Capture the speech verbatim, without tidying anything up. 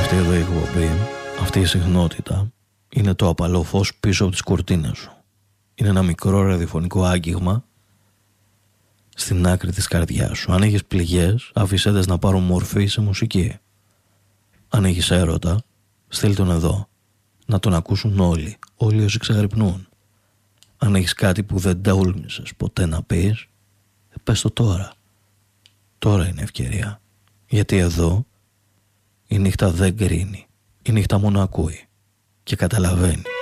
Αυτή εδώ η εκπομπή, αυτή η συχνότητα, είναι το απαλό φως πίσω από τις κουρτίνες σου. Είναι ένα μικρό ραδιοφωνικό άγγιγμα στην άκρη της καρδιάς σου. Αν έχεις πληγές, άφησέ τες να πάρουν μορφή σε μουσική. Αν έχεις έρωτα, στείλ τον εδώ, να τον ακούσουν όλοι, όλοι όσοι ξαγρυπνούν. Αν έχεις κάτι που δεν τόλμησες ποτέ να πεις, πες το τώρα. Τώρα είναι ευκαιρία. Γιατί εδώ η νύχτα δεν κρίνει. Η νύχτα μόνο ακούει και καταλαβαίνει.